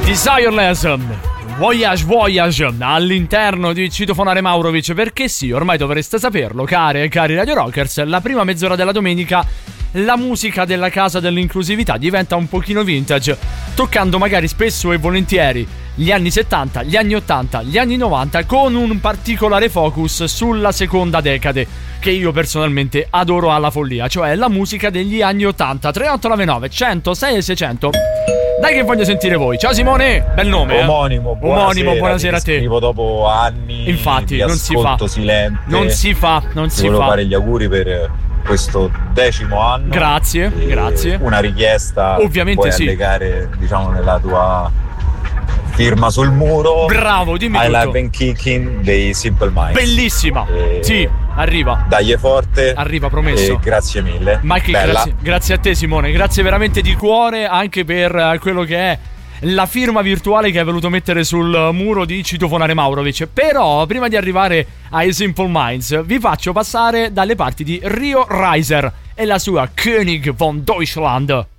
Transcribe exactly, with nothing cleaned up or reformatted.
Desireless, Voyage Voyage all'interno di Citofonare Maurovic, perché sì, ormai dovreste saperlo, care e cari Radio Rockers, la prima mezz'ora della domenica la musica della casa dell'inclusività diventa un pochino vintage, toccando magari spesso e volentieri gli anni settanta, gli anni ottanta, gli anni novanta, con un particolare focus sulla seconda decade che io personalmente adoro alla follia, cioè la musica degli anni ottanta. Tre otto nove nove uno zero sei seicento. Dai che voglio sentire voi. Ciao Simone, bel nome. Omonimo, eh? buonasera, Omonimo, buonasera a te. Scrivo dopo anni. Infatti, di non si fa. silente. Non si fa, non Ti si volevo fa. fare gli auguri per questo decimo anno. Grazie, e grazie. Una richiesta. Ovviamente puoi sì. allegare, diciamo, nella tua firma sul muro. Bravo, dimmi I tutto. Love and Kicking dei Simple Minds. Bellissima. E Sì, arriva. Dai forte. Arriva, promesso. E grazie mille. Ma che Bella. grazie, grazie a te Simone, grazie veramente di cuore anche per eh, quello che è la firma virtuale che hai voluto mettere sul muro di Citofonare Maurovic. Però prima di arrivare ai Simple Minds vi faccio passare dalle parti di Rio Reiser e la sua König von Deutschland.